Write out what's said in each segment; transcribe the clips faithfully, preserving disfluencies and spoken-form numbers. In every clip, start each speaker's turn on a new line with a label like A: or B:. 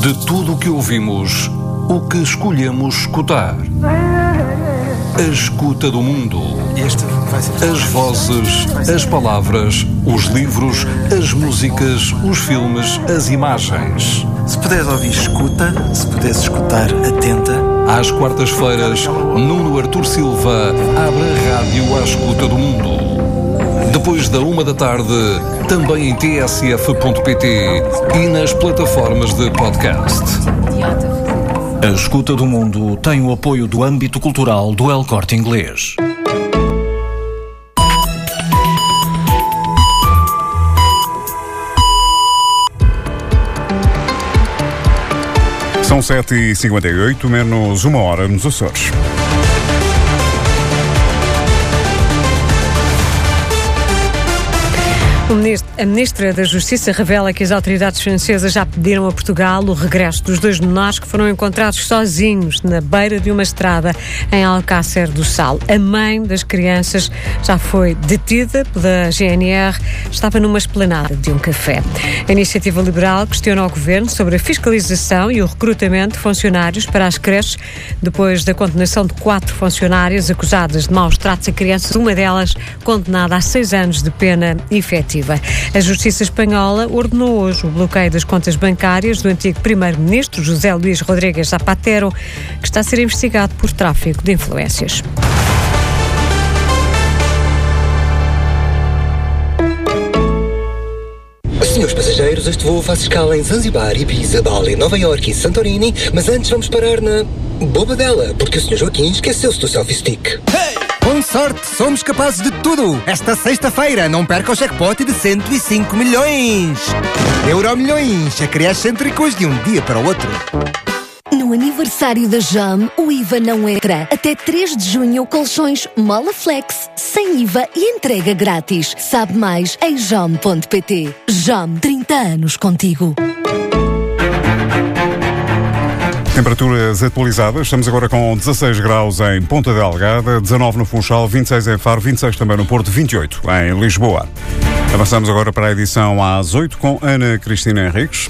A: De tudo o que ouvimos, o que escolhemos escutar. A escuta do mundo. As vozes, as palavras, os livros, as músicas, os filmes, as imagens.
B: Se puderes ouvir, escuta. Se puderes escutar, atenta.
A: Às quartas-feiras, Nuno Artur Silva abre a rádio à escuta do mundo. Depois da uma da tarde, também em t s f ponto p t e nas plataformas de podcast.
C: A Escuta do Mundo tem o apoio do âmbito cultural do El Corte Inglês.
D: São sete e cinquenta e oito, menos uma hora nos Açores.
E: A Ministra da Justiça revela que as autoridades francesas já pediram a Portugal o regresso dos dois menores que foram encontrados sozinhos na beira de uma estrada em Alcácer do Sal. A mãe das crianças já foi detida pela G N R, estava numa esplanada de um café. A Iniciativa Liberal questiona ao Governo sobre a fiscalização e o recrutamento de funcionários para as creches, depois da condenação de quatro funcionárias acusadas de maus tratos a crianças, uma delas condenada a seis anos de pena efetiva. A Justiça Espanhola ordenou hoje o bloqueio das contas bancárias do antigo primeiro-ministro José Luís Rodríguez Zapatero, que está a ser investigado por tráfico de influências.
F: Senhores passageiros, este voo faz escala em Zanzibar, Ibiza, Bali, Nova Iorque e Santorini, mas antes vamos parar na Bobadela, porque o senhor Joaquim esqueceu-se do selfie stick.
G: Hey! Com sorte, somos capazes de tudo. Esta sexta-feira, não perca o jackpot de cento e cinco milhões. Euromilhões, acrescêntricos de um dia para o outro.
H: No aniversário da Jam, o I V A não entra. Até três de junho, colchões Molaflex, sem I V A e entrega grátis. Sabe mais em jam ponto p t. Jam, trinta anos contigo.
D: Temperaturas atualizadas, estamos agora com dezasseis graus em Ponta Delgada, dezanove no Funchal, vinte e seis em Faro, vinte e seis também no Porto, vinte e oito em Lisboa. Avançamos agora para a edição às oito com Ana Cristina Henriques.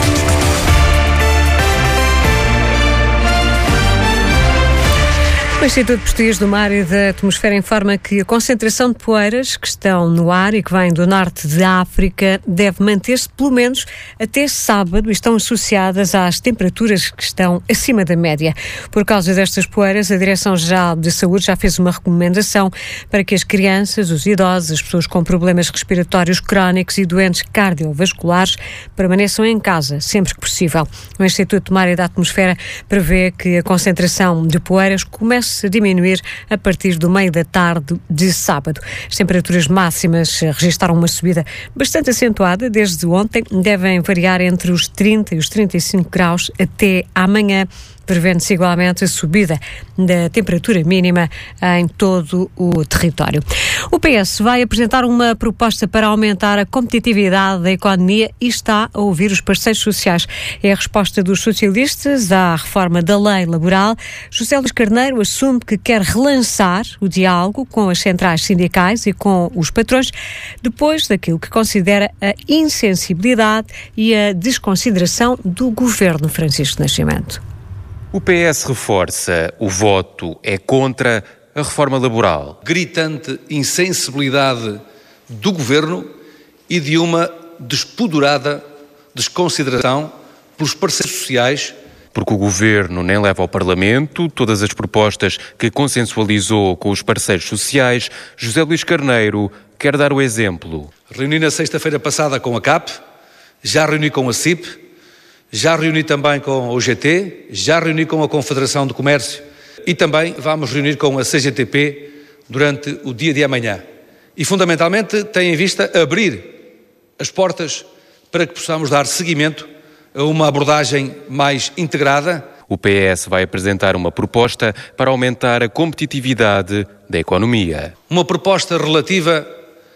E: O Instituto de Pesquisas do Mar e da Atmosfera informa que a concentração de poeiras que estão no ar e que vêm do norte de África deve manter-se pelo menos até sábado e estão associadas às temperaturas que estão acima da média. Por causa destas poeiras, a Direção-Geral de Saúde já fez uma recomendação para que as crianças, os idosos, as pessoas com problemas respiratórios crónicos e doentes cardiovasculares permaneçam em casa sempre que possível. O Instituto do Mar e da Atmosfera prevê que a concentração de poeiras comece a diminuir a partir do meio da tarde de sábado. As temperaturas máximas registraram uma subida bastante acentuada desde ontem, devem variar entre os trinta e os trinta e cinco graus até amanhã, prevendo-se igualmente a subida da temperatura mínima em todo o território. O P S vai apresentar uma proposta para aumentar a competitividade da economia e está a ouvir os parceiros sociais. É a resposta dos socialistas à reforma da lei laboral. José Luís Carneiro assume que quer relançar o diálogo com as centrais sindicais e com os patrões, depois daquilo que considera a insensibilidade e a desconsideração do governo Francisco Nascimento.
I: O P S reforça: o voto é contra a reforma laboral.
J: Gritante insensibilidade do governo e de uma despoderada desconsideração pelos parceiros sociais.
I: Porque o governo nem leva ao Parlamento todas as propostas que consensualizou com os parceiros sociais, José Luís Carneiro quer dar o exemplo.
J: Reuni na sexta-feira passada com a C A P, já reuni com a C I P, já reuni também com o G T, já reuni com a Confederação do Comércio e também vamos reunir com a C G T P durante o dia de amanhã. E, fundamentalmente, tem em vista abrir as portas para que possamos dar seguimento a uma abordagem mais integrada.
I: O P S vai apresentar uma proposta para aumentar a competitividade da economia.
J: Uma proposta relativa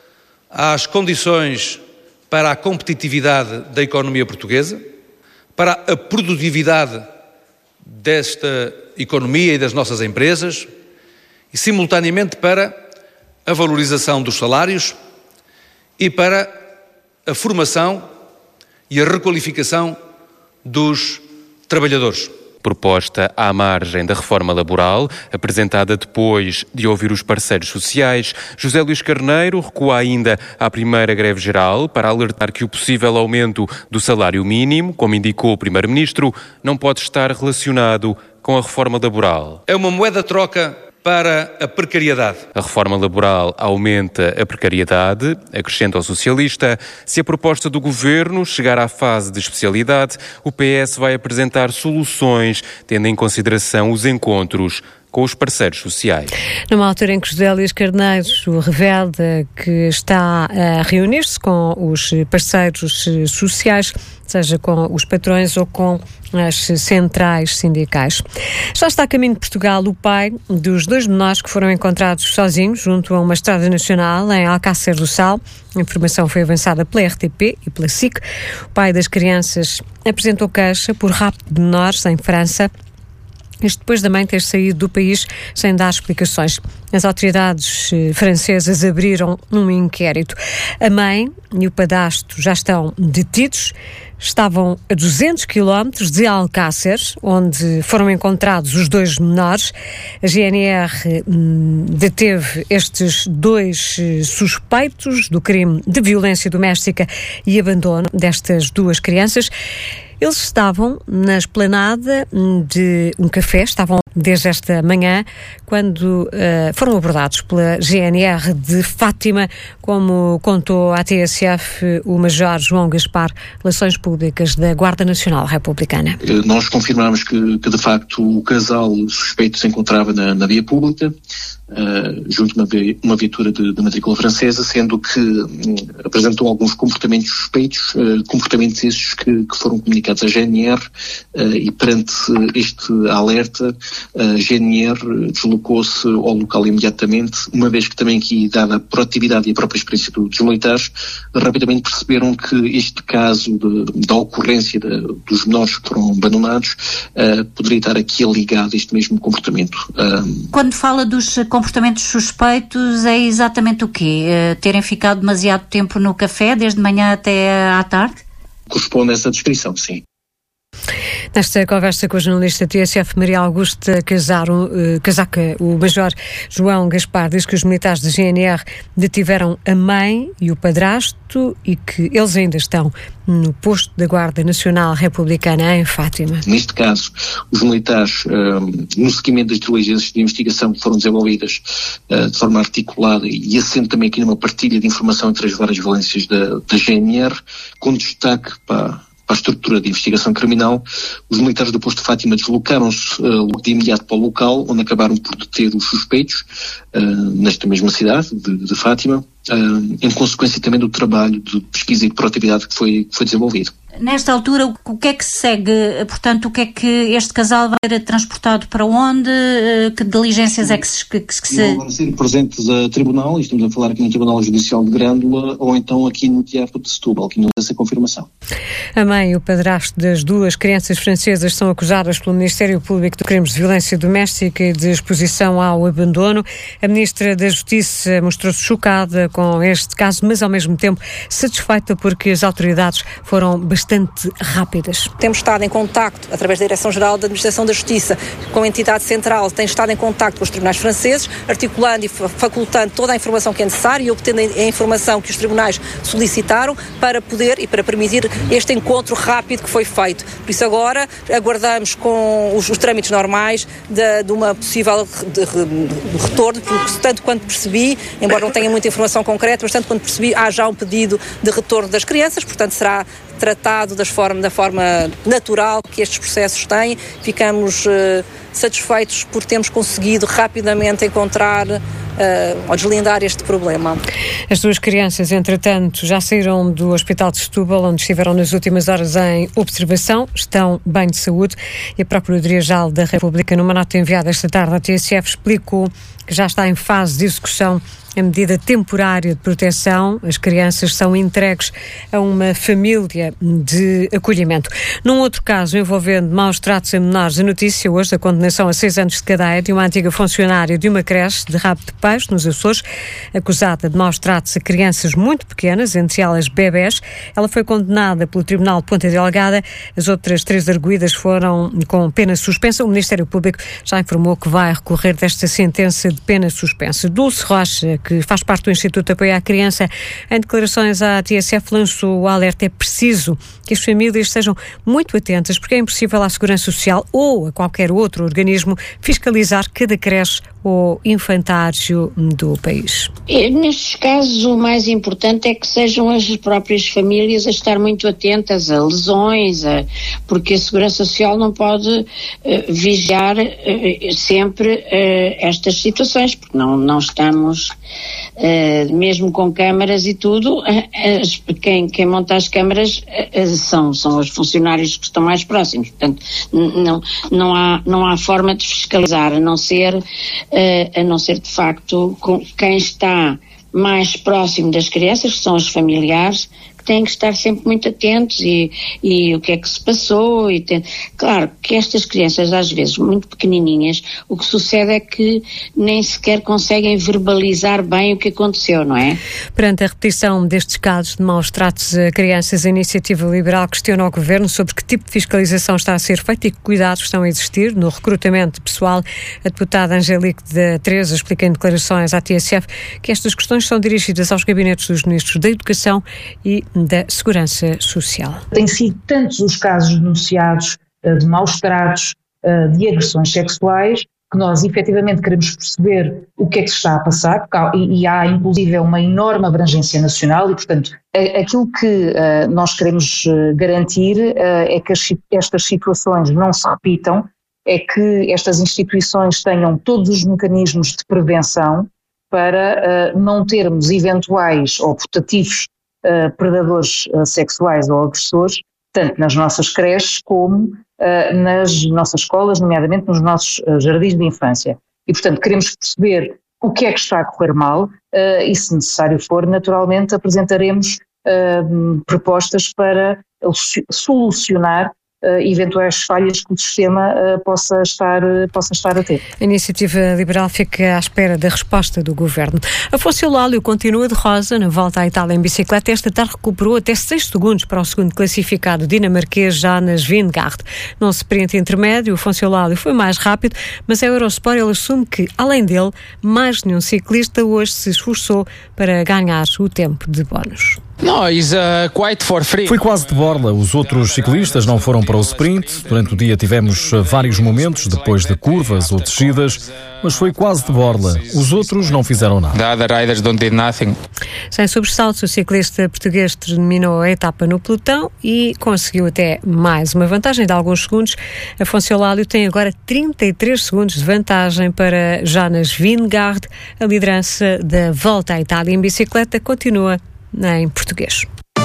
J: às condições para a competitividade da economia portuguesa, para a produtividade desta economia e das nossas empresas e, simultaneamente, para a valorização dos salários e para a formação e a requalificação dos trabalhadores.
I: Proposta à margem da reforma laboral, apresentada depois de ouvir os parceiros sociais, José Luís Carneiro recua ainda à primeira greve geral para alertar que o possível aumento do salário mínimo, como indicou o Primeiro-Ministro, não pode estar relacionado com a reforma laboral.
J: É uma moeda de troca para a precariedade.
I: A reforma laboral aumenta a precariedade, acrescenta o socialista. Se a proposta do governo chegar à fase de especialidade, o P S vai apresentar soluções, tendo em consideração os encontros com os parceiros sociais.
E: Numa altura em que José Luís Carneiro revela que está a reunir-se com os parceiros sociais, seja com os patrões ou com as centrais sindicais. Já está a caminho de Portugal o pai dos dois menores que foram encontrados sozinhos junto a uma estrada nacional em Alcácer do Sal. A informação foi avançada pela R T P e pela S I C. O pai das crianças apresentou queixa por rapto de menores em França. Isto depois da mãe ter saído do país sem dar explicações. As autoridades eh, francesas abriram um inquérito. A mãe e o padrasto já estão detidos. Estavam a duzentos quilómetros de Alcácer, onde foram encontrados os dois menores. A G N R hum, deteve estes dois eh, suspeitos do crime de violência doméstica e abandono destas duas crianças. Eles estavam na esplanada de um café, estavam desde esta manhã, quando uh, foram abordados pela G N R de Fátima, como contou à T S F o Major João Gaspar, Relações Públicas da Guarda Nacional Republicana.
K: Nós confirmamos que, que de facto, o casal suspeito se encontrava na, na via pública, Uh, junto a uma, uma viatura de, de matrícula francesa, sendo que um, apresentou alguns comportamentos suspeitos, uh, comportamentos esses que, que foram comunicados à G N R, uh, e perante este alerta, a G N R deslocou-se ao local imediatamente, uma vez que também aqui, dada a proatividade e a própria experiência do, dos militares, rapidamente perceberam que este caso de, da ocorrência de, dos menores que foram abandonados uh, poderia estar aqui ligado a este mesmo comportamento. Uh,
L: Quando fala dos comportamentos suspeitos, é exatamente o quê? Uh, terem ficado demasiado tempo no café, desde manhã até à tarde?
K: Corresponde a essa descrição, sim.
E: Nesta conversa com a jornalista T S F Maria Augusta Casaro, uh, Casaca, o Major João Gaspar diz que os militares da G N R detiveram a mãe e o padrasto e que eles ainda estão no posto da Guarda Nacional Republicana em Fátima.
K: Neste caso, os militares, um, no seguimento das diligências de investigação que foram desenvolvidas uh, de forma articulada e assente também aqui numa partilha de informação entre as várias valências da, da G N R, com destaque para para a estrutura de investigação criminal, os militares do posto de Fátima deslocaram-se uh, de imediato para o local, onde acabaram por deter os suspeitos, uh, nesta mesma cidade de, de Fátima, uh, em consequência também do trabalho de pesquisa e de proatividade que foi, que foi desenvolvido.
L: Nesta altura, o que é que se segue? Portanto, o que é que este casal vai ser transportado para onde? Que diligências é que se... Que, que se...
K: Vão ser presentes a tribunal, e estamos a falar aqui no Tribunal Judicial de Grândola, ou então aqui no Teatro de Setúbal, que não tem essa confirmação.
E: A mãe e o padrasto das duas crianças francesas são acusadas pelo Ministério Público de crimes de violência doméstica e de exposição ao abandono. A Ministra da Justiça mostrou-se chocada com este caso, mas ao mesmo tempo satisfeita porque as autoridades foram bastante bastante rápidas.
M: Temos estado em contacto, através da Direção-Geral da Administração da Justiça, com a entidade central, tem estado em contacto com os tribunais franceses, articulando e facultando toda a informação que é necessária e obtendo a informação que os tribunais solicitaram para poder e para permitir este encontro rápido que foi feito. Por isso agora aguardamos com os, os trâmites normais de, de uma possível de, de, de retorno, porque tanto quanto percebi, embora não tenha muita informação concreta, mas tanto quanto percebi, há já um pedido de retorno das crianças, portanto será tratado das forma, da forma natural que estes processos têm. Ficamos uh, satisfeitos por termos conseguido rapidamente encontrar uh, ou deslindar este problema.
E: As duas crianças, entretanto, já saíram do Hospital de Setúbal, onde estiveram nas últimas horas em observação, estão bem de saúde, e a Procuradoria-Geral da República, numa nota enviada esta tarde à T S F, explicou que já está em fase de execução a medida temporária de proteção. As crianças são entregues a uma família de acolhimento. Num outro caso envolvendo maus tratos a menores, a notícia hoje da condenação a seis anos de cadeia de uma antiga funcionária de uma creche de Rabo de Peixe, nos Açores, acusada de maus tratos a crianças muito pequenas, entre elas bebés. Ela foi condenada pelo Tribunal de Ponta Delgada. As outras três arguidas foram com pena suspensa. O Ministério Público já informou que vai recorrer desta sentença de pena suspensa. Dulce Rocha, que faz parte do Instituto de Apoio à Criança, em declarações à T S F, lançou o alerta: é preciso que as famílias sejam muito atentas, porque é impossível à Segurança Social ou a qualquer outro organismo fiscalizar cada creche ou infantário do país.
N: Nestes casos, o mais importante é que sejam as próprias famílias a estar muito atentas a lesões, a, porque a Segurança Social não pode uh, vigiar uh, sempre uh, estas situações, porque não, não estamos, uh, mesmo com câmaras e tudo, uh, as, quem, quem monta as câmaras uh, são, são os funcionários que estão mais próximos. Portanto, n- não, não, há, não há forma de fiscalizar, a não ser... Uh, a não ser de facto com quem está mais próximo das crianças, que são os familiares, que têm que estar sempre muito atentos e, e o que é que se passou. E tem... Claro que estas crianças, às vezes muito pequenininhas, o que sucede é que nem sequer conseguem verbalizar bem o que aconteceu, não é?
E: Perante a repetição destes casos de maus tratos a crianças, a Iniciativa Liberal questiona ao Governo sobre que tipo de fiscalização está a ser feita e que cuidados estão a existir no recrutamento de pessoal. A deputada Angélique da Teresa explica em declarações à T S F que estas questões são dirigidas aos gabinetes dos Ministros da Educação e da Segurança Social.
O: Têm sido tantos os casos denunciados uh, de maus tratos, uh, de agressões sexuais, que nós efetivamente queremos perceber o que é que se está a passar, há, e, e há inclusive uma enorme abrangência nacional e, portanto, a, aquilo que uh, nós queremos uh, garantir uh, é que as, estas situações não se repitam, é que estas instituições tenham todos os mecanismos de prevenção para uh, não termos eventuais ou putativos uh, predadores uh, sexuais ou agressores, tanto nas nossas creches como uh, nas nossas escolas, nomeadamente nos nossos uh, jardins de infância. E, portanto, queremos perceber o que é que está a correr mal uh, e, se necessário for, naturalmente apresentaremos uh, propostas para solucionar Uh, eventuais falhas que o sistema uh, possa, estar, uh, possa estar a ter.
E: A Iniciativa Liberal fica à espera da resposta do Governo. Afonso Eulálio continua de rosa na volta à Itália em bicicleta. Esta tarde recuperou até seis segundos para o segundo classificado dinamarquês Jonas Vingegaard. Num sprint intermédio, Afonso Eulálio foi mais rápido, mas a Eurosport ele assume que, além dele, mais nenhum ciclista hoje se esforçou para ganhar o tempo de bónus.
P: No, he's, uh, quite for free.
C: Foi quase de borla. Os outros ciclistas não foram para o sprint. Durante o dia tivemos vários momentos, depois de curvas ou descidas, mas foi quase de borla. Os outros não fizeram nada.
P: The other riders don't did nothing.
E: Sem sobressaltos, o ciclista português terminou a etapa no pelotão e conseguiu até mais uma vantagem de alguns segundos. Afonso Eulálio tem agora trinta e três segundos de vantagem para Jonas Vingegaard. A liderança da volta à Itália em bicicleta continua em português.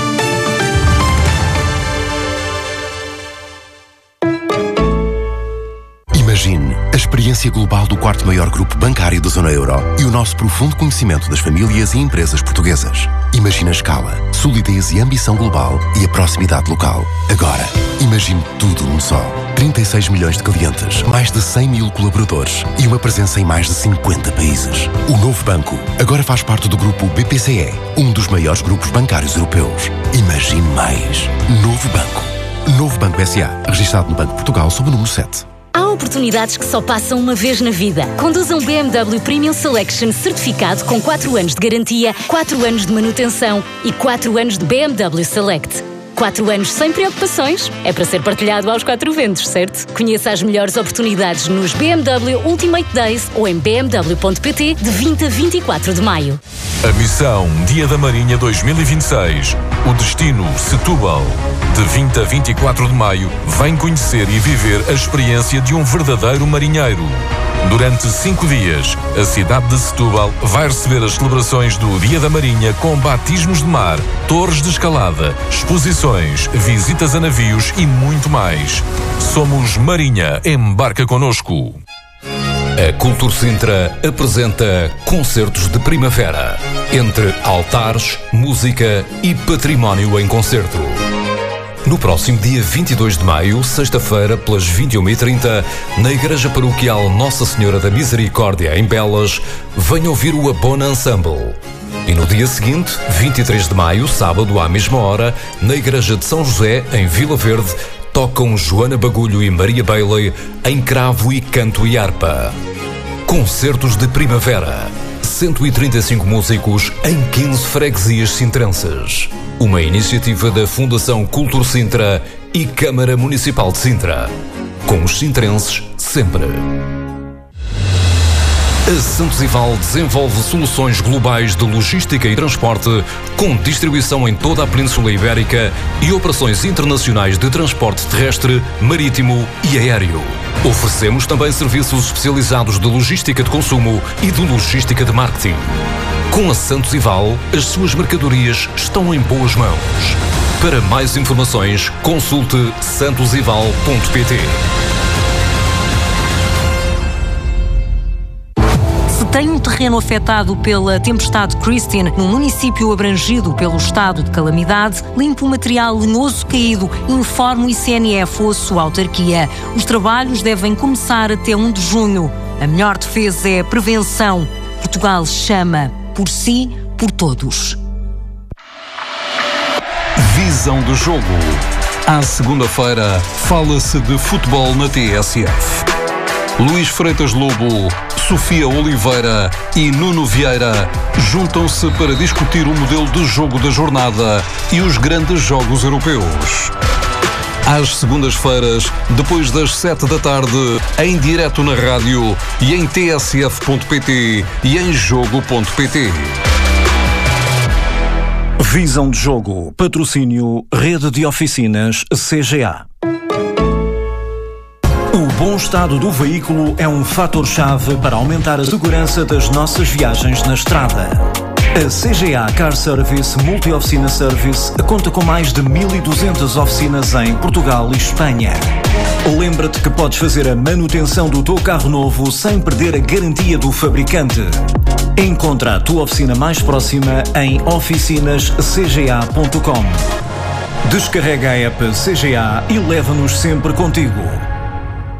Q: Imagine a experiência global do quarto maior grupo bancário da zona euro e o nosso profundo conhecimento das famílias e empresas portuguesas. Imagine a escala, solidez e ambição global e a proximidade local. Agora, imagine tudo num só. trinta e seis milhões de clientes, mais de cem mil colaboradores e uma presença em mais de cinquenta países. O novo banco agora faz parte do grupo B P C E, um dos maiores grupos bancários europeus. Imagine mais. Novo Banco. Novo Banco S A, registado no Banco de Portugal sob o número sete.
R: Há oportunidades que só passam uma vez na vida. Conduza um B M W Premium Selection certificado com quatro anos de garantia, quatro anos de manutenção e quatro anos de B M W Select. quatro anos sem preocupações. É para ser partilhado aos quatro ventos, certo? Conheça as melhores oportunidades nos B M W Ultimate Days ou em b m w ponto p t de vinte a vinte e quatro de maio.
S: A missão Dia da Marinha dois mil e vinte e seis. O destino Setúbal. De vinte a vinte e quatro de maio, vem conhecer e viver a experiência de um verdadeiro marinheiro. Durante cinco dias, a cidade de Setúbal vai receber as celebrações do Dia da Marinha com batismos de mar, torres de escalada, exposições, visitas a navios e muito mais. Somos Marinha. Embarca connosco.
A: A Cultura Sintra apresenta Concertos de Primavera, entre altares, música e património em concerto. No próximo dia vinte e dois de maio, sexta-feira, pelas vinte e uma e trinta, na Igreja Paroquial Nossa Senhora da Misericórdia, em Belas, venha ouvir o Abona Ensemble. E no dia seguinte, vinte e três de maio, sábado, à mesma hora, na Igreja de São José, em Vila Verde, tocam Joana Bagulho e Maria Bailey em cravo e canto e harpa. Concertos de Primavera. cento e trinta e cinco músicos em quinze freguesias sintrenses. Uma iniciativa da Fundação Cultura Sintra e Câmara Municipal de Sintra. Com os sintrenses sempre. A Santos Ival desenvolve soluções globais de logística e transporte, com distribuição em toda a Península Ibérica e operações internacionais de transporte terrestre, marítimo e aéreo. Oferecemos também serviços especializados de logística de consumo e de logística de marketing. Com a Santos Ival, as suas mercadorias estão em boas mãos. Para mais informações, consulte santos ival ponto pt.
T: Tem um terreno afetado pela tempestade Christine num município abrangido pelo estado de calamidade, limpa o material lenhoso caído, informa o I C N F ou a sua autarquia. Os trabalhos devem começar até um de junho. A melhor defesa é a prevenção. Portugal chama por si, por todos.
A: Visão do jogo. À segunda-feira, fala-se de futebol na T S F. Luís Freitas Lobo, Sofia Oliveira e Nuno Vieira juntam-se para discutir o modelo de jogo da jornada e os grandes jogos europeus. Às segundas-feiras, depois das sete da tarde, em direto na rádio e em t s f ponto p t e em jogo ponto p t.
U: Visão de jogo. Patrocínio Rede de Oficinas C G A. O bom estado do veículo é um fator-chave para aumentar a segurança das nossas viagens na estrada. A C G A Car Service Multi-Oficina Service conta com mais de mil e duzentas oficinas em Portugal e Espanha. Lembra-te que podes fazer a manutenção do teu carro novo sem perder a garantia do fabricante. Encontra a tua oficina mais próxima em oficinas c g a ponto com. Descarrega a app C G A e leva-nos sempre contigo.